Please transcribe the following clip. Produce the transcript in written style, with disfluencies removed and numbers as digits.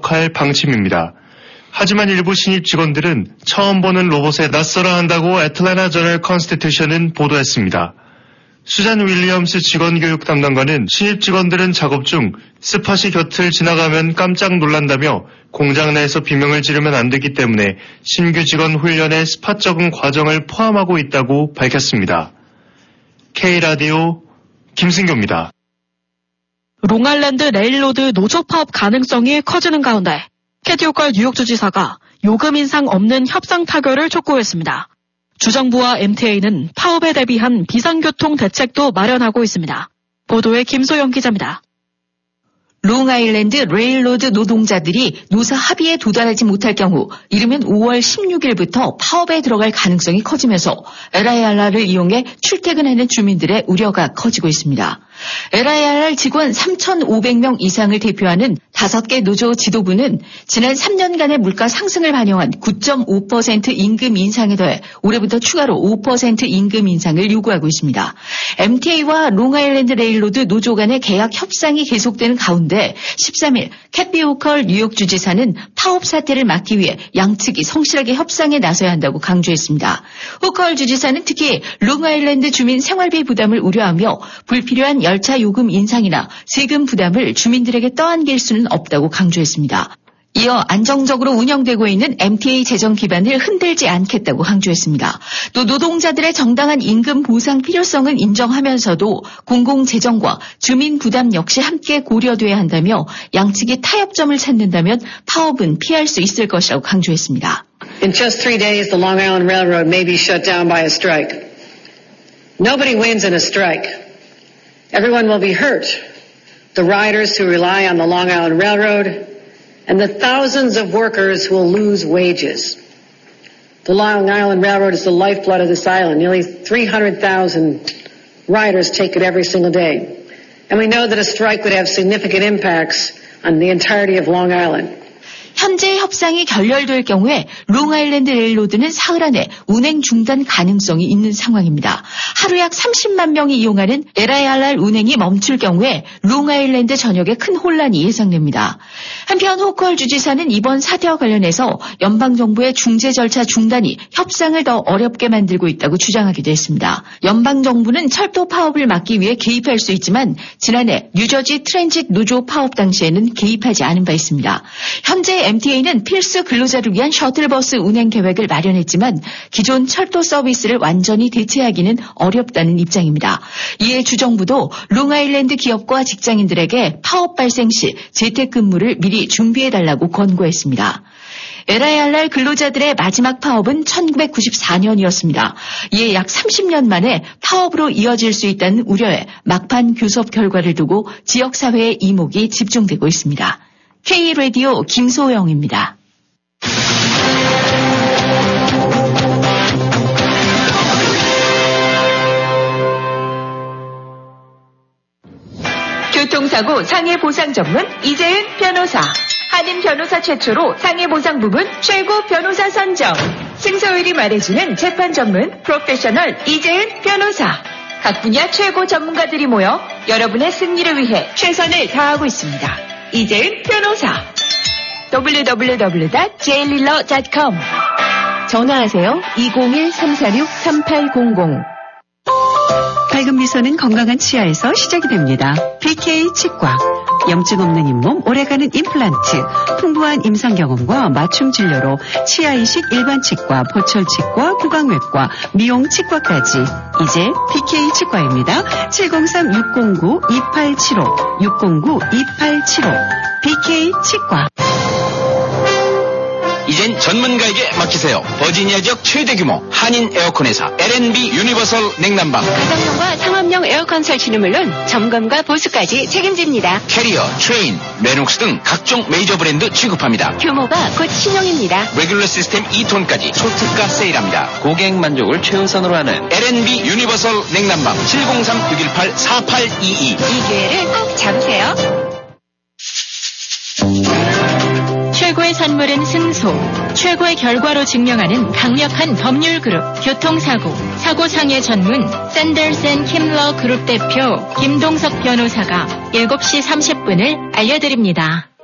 극복할 방침입니다. 하지만 일부 신입 직원들은 처음 보는 로봇에 낯설어 한다고 애틀랜타 저널 컨스티튜션은 보도했습니다. 수잔 윌리엄스 직원교육 담당관은 신입 직원들은 작업 중 스팟이 곁을 지나가면 깜짝 놀란다며 공장 내에서 비명을 지르면 안 되기 때문에 신규 직원 훈련에 스팟 적응 과정을 포함하고 있다고 밝혔습니다. K라디오 김승교입니다. 롱아일랜드 레일로드 노조 파업 가능성이 커지는 가운데 캐티 호컬 뉴욕주지사가 요금 인상 없는 협상 타결을 촉구했습니다. 주정부와 MTA는 파업에 대비한 비상교통 대책도 마련하고 있습니다. 보도에 김소영 기자입니다. 롱아일랜드 레일로드 노동자들이 노사 합의에 도달하지 못할 경우 이르면 5월 16일부터 파업에 들어갈 가능성이 커지면서 LIRR을 이용해 출퇴근하는 주민들의 우려가 커지고 있습니다. LIRR 직원 3,500명 이상을 대표하는 5개 노조 지도부는 지난 3년간의 물가 상승을 반영한 9.5% 임금 인상에 더해 올해부터 추가로 5% 임금 인상을 요구하고 있습니다. MTA와 롱아일랜드 레일로드 노조 간의 계약 협상이 계속되는 가운데 13일 캐티 호컬 뉴욕주지사는 파업 사태를 막기 위해 양측이 성실하게 협상에 나서야 한다고 강조했습니다. 호컬 주지사는 특히 롱아일랜드 주민 생활비 부담을 우려하며 불필요한 열차 요금 인상이나 세금 부담을 주민들에게 떠안길 수는 없다고 강조했습니다. 이어 안정적으로 운영되고 있는 MTA 재정 기반을 흔들지 않겠다고 강조했습니다. 또 노동자들의 정당한 임금 보상 필요성은 인정하면서도 공공재정과 주민 부담 역시 함께 고려돼야 한다며 양측이 타협점을 찾는다면 파업은 피할 수 있을 것이라고 강조했습니다. In just 3 days, the Long Island Railroad may be shut down by a strike. Nobody wins in a strike. Everyone will be hurt. The riders who rely on the Long Island Railroad and the thousands of workers who will lose wages. The Long Island Railroad is the lifeblood of this island. Nearly 300,000 riders take it every single day. And we know that a strike would have significant impacts on the entirety of Long Island. 현재 협상이 결렬될 경우에 롱아일랜드 레일로드는 사흘 안에 운행 중단 가능성이 있는 상황입니다. 하루 약 30만 명이 이용하는 LIRR 운행이 멈출 경우에 롱아일랜드 전역에 큰 혼란이 예상됩니다. 한편 호컬 주지사는 이번 사태와 관련해서 연방정부의 중재 절차 중단이 협상을 더 어렵게 만들고 있다고 주장하기도 했습니다. 연방정부는 철도 파업을 막기 위해 개입할 수 있지만 지난해 뉴저지 트랜짓 노조 파업 당시에는 개입하지 않은 바 있습니다. 현재 MTA는 필수 근로자를 위한 셔틀버스 운행 계획을 마련했지만 기존 철도 서비스를 완전히 대체하기는 어렵다는 입장입니다. 이에 주정부도 롱아일랜드 기업과 직장인들에게 파업 발생 시 재택근무를 미리 준비해달라고 권고했습니다. LIRR 근로자들의 마지막 파업은 1994년이었습니다. 이에 약 30년 만에 파업으로 이어질 수 있다는 우려에 막판 교섭 결과를 두고 지역사회의 이목이 집중되고 있습니다. K라디오 김소영입니다. 교통사고 상해보상 전문 이재은 변호사. 한인 변호사 최초로 상해보상 부분 최고 변호사 선정. 승소율이 말해주는 재판 전문 프로페셔널 이재은 변호사. 각 분야 최고 전문가들이 모여 여러분의 승리를 위해 최선을 다하고 있습니다. 이재은 변호사. www.jliller.com. 전화하세요. 201-346-3800. 밝은 미소는 건강한 치아에서 시작이 됩니다. BK 치과. 염증 없는 잇몸, 오래가는 임플란트, 풍부한 임상 경험과 맞춤 진료로 치아 이식 일반 치과, 보철 치과, 구강외과, 미용 치과까지. 이제 BK 치과입니다. 703-609-2875, 609-2875. BK 치과. 이젠 전문가에게 맡기세요. 버지니아 지역 최대 규모 한인 에어컨 회사 L&B 유니버설 냉난방. 가정용과 상업용 에어컨 설치는 물론 점검과 보수까지 책임집니다. 캐리어, 트레인, 레녹스 등 각종 메이저 브랜드 취급합니다. 규모가 곧 신용입니다. 레귤러 시스템 2톤까지 초특가 세일합니다. 고객 만족을 최우선으로 하는 L&B 유니버설 냉난방. 703-618-4822. 이 기회를 꼭 잡으세요. 최고의 선물은 승소. 최고의 결과로 증명하는 강력한 법률 그룹 교통사고. 사고상해 전문 샌더슨 킴러 그룹 대표 김동석 변호사가 7시 30분을 알려드립니다.